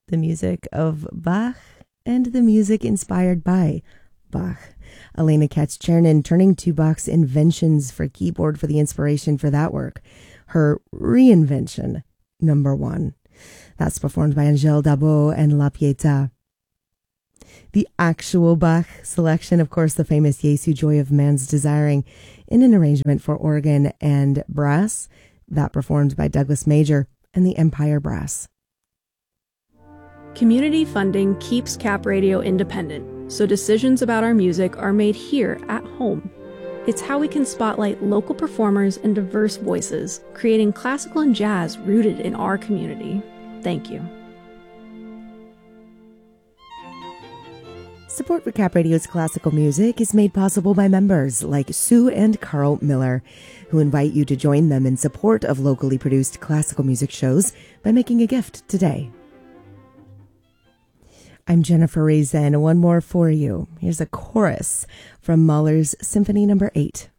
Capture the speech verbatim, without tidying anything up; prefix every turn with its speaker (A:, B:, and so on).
A: the music of Bach and the music inspired by Bach. Elena Katz-Chernin turning to Bach's inventions for keyboard for the inspiration for that work. Her reinvention, number one. That's performed by Angèle Dabo and La Pietà. The actual Bach selection, of course, the famous Jesu Joy of Man's Desiring, in an arrangement for organ and brass, that performed by Douglas Major and the Empire Brass.
B: Community funding keeps Cap Radio independent, so decisions about our music are made here at home. It's how we can spotlight local performers and diverse voices, creating classical and jazz rooted in our community. Thank you.
A: Support for Cap Radio's classical music is made possible by members like Sue and Carl Miller, who invite you to join them in support of locally produced classical music shows by making a gift today. I'm Jennifer Rezen. One more for you. Here's a chorus from Mahler's Symphony Number eight.